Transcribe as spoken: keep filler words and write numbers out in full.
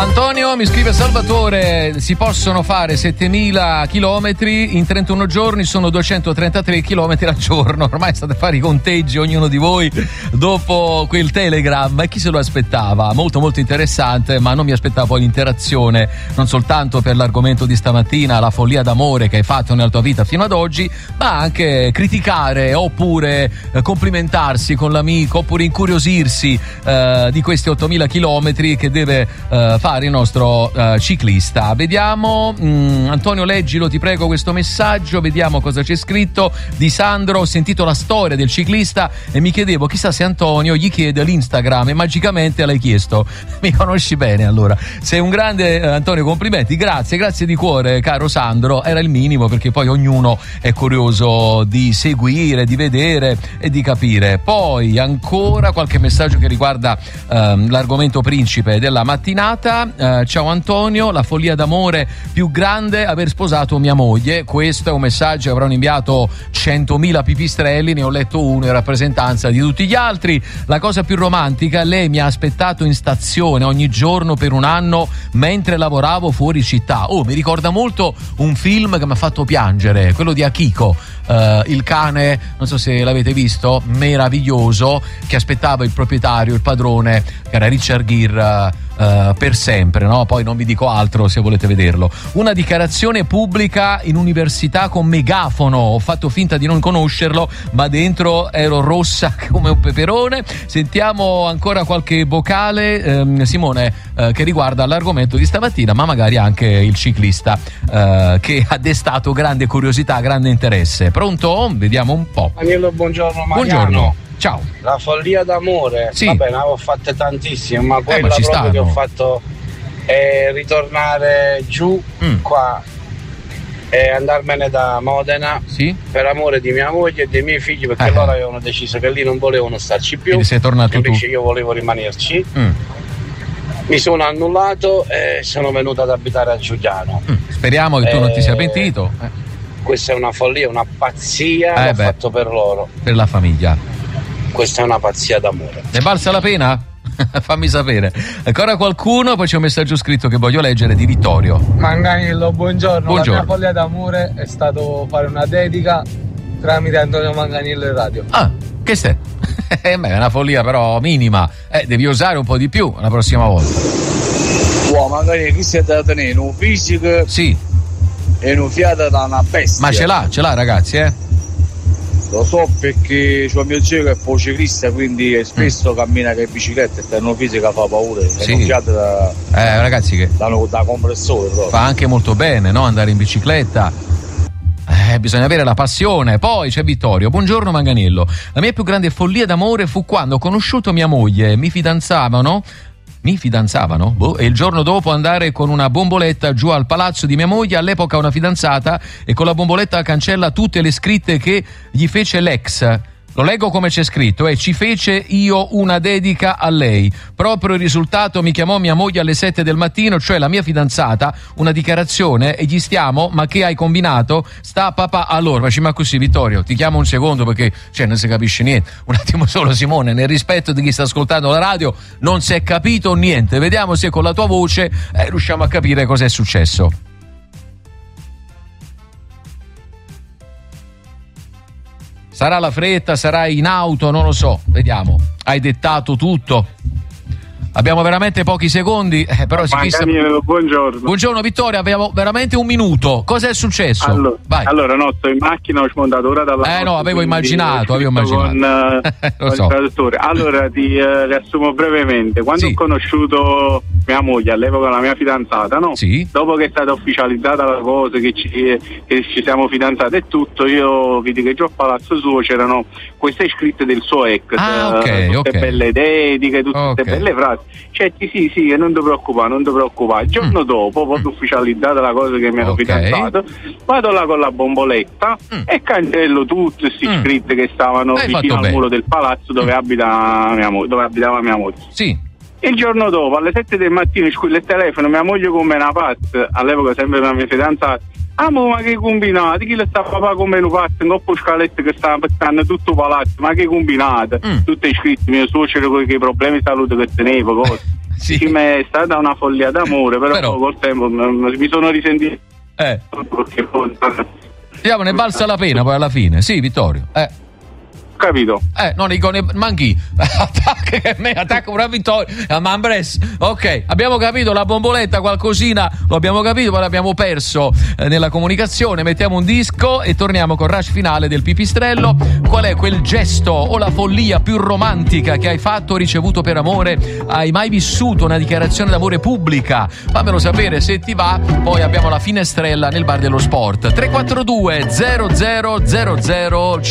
Antonio mi scrive: Salvatore, si possono fare settemila chilometri in trentuno giorni, sono duecentotrentatré chilometri al giorno. Ormai state a fare i conteggi ognuno di voi dopo quel Telegram, e chi se lo aspettava? Molto molto interessante, ma non mi aspettavo l'interazione non soltanto per l'argomento di stamattina, la follia d'amore che hai fatto nella tua vita fino ad oggi, ma anche criticare oppure eh, complimentarsi con l'amico, oppure incuriosirsi eh, di questi ottomila chilometri che deve eh, fare il nostro uh, ciclista. Vediamo, mm, Antonio, leggilo ti prego questo messaggio, vediamo cosa c'è scritto. Di Sandro: ho sentito la storia del ciclista e mi chiedevo chissà se Antonio gli chiede l'Instagram e magicamente l'hai chiesto. Mi conosci bene, allora sei un grande, eh, Antonio, complimenti, grazie, grazie di cuore caro Sandro, era il minimo, perché poi ognuno è curioso di seguire, di vedere e di capire. Poi ancora qualche messaggio che riguarda ehm, l'argomento principe della mattinata. Uh, ciao Antonio, la follia d'amore più grande, aver sposato mia moglie. Questo è un messaggio che avranno inviato centomila pipistrelli, ne ho letto uno in rappresentanza di tutti gli altri. La cosa più romantica: lei mi ha aspettato in stazione ogni giorno per un anno mentre lavoravo fuori città. Oh, mi ricorda molto un film che mi ha fatto piangere, quello di Akiko, uh, il cane, non so se l'avete visto, meraviglioso, che aspettava il proprietario, il padrone, che era Richard Gere, Uh, per sempre, no? Poi non vi dico altro se volete vederlo. Una dichiarazione pubblica in università con megafono, ho fatto finta di non conoscerlo, ma dentro ero rossa come un peperone. Sentiamo ancora qualche vocale, ehm, Simone, eh, che riguarda l'argomento di stamattina, ma magari anche il ciclista eh, che ha destato grande curiosità, grande interesse. Pronto? Vediamo un po'. Daniele, buongiorno Mariano. Buongiorno. Ciao. La follia d'amore, sì. Vabbè, ne avevo fatte tantissime, ma quella eh, ma proprio stanno. che ho fatto è ritornare giù mm. qua e andarmene da Modena, sì? per amore di mia moglie e dei miei figli, perché eh. loro avevano deciso che lì non volevano starci più. Quindi sei tornato invece tu. io volevo rimanerci. Mm. Mi sono annullato e sono venuto ad abitare a Giuliano. Mm. Speriamo che tu eh, non ti sia pentito. Eh. Questa è una follia, una pazzia, eh l'ho beh, fatto per loro. Per la famiglia. Questa è una pazzia d'amore. Ne valsa la pena? Fammi sapere. Ancora qualcuno? Poi c'è un messaggio scritto che voglio leggere di Vittorio. Manganillo, buongiorno. Buongiorno. La mia follia d'amore è stato fare una dedica tramite Antonio Manganillo in radio. Ah, che sei? Eh, beh, è una follia però minima. Eh, devi usare un po' di più la prossima volta. Wow, Manganillo, chi si è da tenere? Un fisico? Sì. E un fiato da una bestia. Ma ce l'ha, ce l'ha ragazzi, eh? Lo so perché c'ho mio zio che è un ciclista, quindi spesso mm. cammina che in bicicletta e una fisica fa paura. Sì. È un fiato da, eh, ragazzi, che da, da compressore proprio. Fa anche molto bene, no? Andare in bicicletta. Eh, bisogna avere la passione. Poi c'è Vittorio. Buongiorno Manganello. La mia più grande follia d'amore fu quando ho conosciuto mia moglie. Mi fidanzavano Mi fidanzavano? Boh, e il giorno dopo andare con una bomboletta giù al palazzo di mia moglie, all'epoca una fidanzata, e con la bomboletta cancella tutte le scritte che gli fece l'ex. Lo leggo come c'è scritto, e ci fece io una dedica a lei. Proprio il risultato: mi chiamò mia moglie alle sette del mattino, cioè la mia fidanzata, una dichiarazione, e gli stiamo: ma che hai combinato? Sta papà. Allora, facciamo così, Vittorio, ti chiamo un secondo perché cioè non si capisce niente. Un attimo solo, Simone, nel rispetto di chi sta ascoltando la radio, non si è capito niente. Vediamo se con la tua voce eh, riusciamo a capire cosa è successo. Sarà la fretta, sarai in auto, non lo so, vediamo. Hai dettato tutto. Abbiamo veramente pochi secondi, eh, però si fissa. Buongiorno. Buongiorno Vittorio, abbiamo veramente un minuto. Cosa è successo? Allora, Vai. allora no, sto in macchina, ho smontato ora dalla. Eh no, avevo immaginato, avevo immaginato. Con, Lo con so. il traduttore. Allora ti eh, riassumo brevemente. Quando sì. ho conosciuto mia moglie, all'epoca la mia fidanzata, no? Sì. Dopo che è stata ufficializzata la cosa, che ci, che ci siamo fidanzati e tutto, io vidi che giù a palazzo suo c'erano queste scritte del suo ex, ah, okay, tutte okay. belle dediche, tutte okay. queste belle frasi. Cioè, sì, sì, che non ti preoccupare, non ti preoccupare. Il giorno mm. dopo, proprio mm. ufficializzata la cosa che mi ero okay. fidanzato, vado là con la bomboletta mm. e cancello tutte queste mm. scritte che stavano Hai vicino al bene. muro del palazzo dove, mm. abita mia mo- dove abitava mia moglie. Sì. Il giorno dopo, alle sette del mattino, squilla il telefono, mia moglie come una pazza, all'epoca sempre la mia fidanzata. Ah, ma che combinate? Chi le sta papà come un pazzo? Un coppo scalette che sta aspettando tutto il palazzo, ma che combinate? Mm. Tutte iscritte, mio suocero con i problemi di salute che tenevo, cose. Sì. Sì, ma è stata una follia d'amore, però, Però... col tempo mi sono risentito. Eh. Perché poi... Diciamo, ne è valsa la pena poi alla fine. Sì, Vittorio. Eh. Capito? Eh, non dico ne manchi. Attacca che me, attacca una vittoria. A Mambres. Ok, abbiamo capito la bomboletta, qualcosina lo abbiamo capito, poi l'abbiamo perso eh, nella comunicazione. Mettiamo un disco e torniamo col rush finale del pipistrello. Qual è quel gesto o la follia più romantica che hai fatto o ricevuto per amore? Hai mai vissuto una dichiarazione d'amore pubblica? Fammelo sapere se ti va. Poi abbiamo la finestrella nel bar dello sport. tre quattro due zero zero zero zero